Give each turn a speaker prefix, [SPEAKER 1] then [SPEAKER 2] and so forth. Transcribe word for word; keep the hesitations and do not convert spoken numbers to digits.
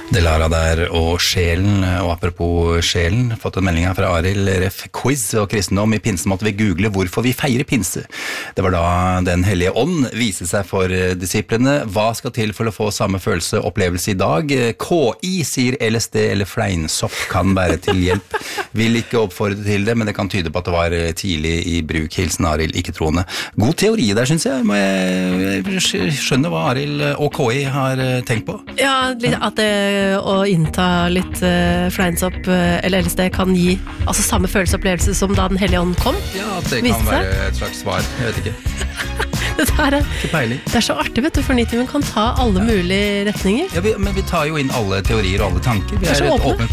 [SPEAKER 1] Delara der og sjelen, og apropos sjelen, fått en melding her fra Arild Ref Quiz og kristendom i pinsen måtte vi google hvorfor vi feirer pinse. Det var da den hellige ånd viste seg for disiplene. Hva skal til for å få samme følelse opplevelse i dag? K I sier L S D eller fleinsopp kan være til hjelp. Vil ikke oppfordre til det, men det kan tyde på at det var tidlig i bruk. Hilsen Arild, ikke troende. God teori der, synes jeg. Må jeg skjønne hva Arild og K I har tenkt på?
[SPEAKER 2] Ja, at det å innta litt uh, fleinsopp uh, eller L S D kan gi altså samme følelsesopplevelse som da den hellige ånd kom.
[SPEAKER 1] Ja, det kan være et slags svar, jeg vet ikke.
[SPEAKER 2] Det, er, det er så artig, vet du, for Nitimen kan ta alle mulige retninger.
[SPEAKER 1] Ja, vi, men vi tar jo inn alle teorier og alle tanker. Vi
[SPEAKER 2] er, er så åpne.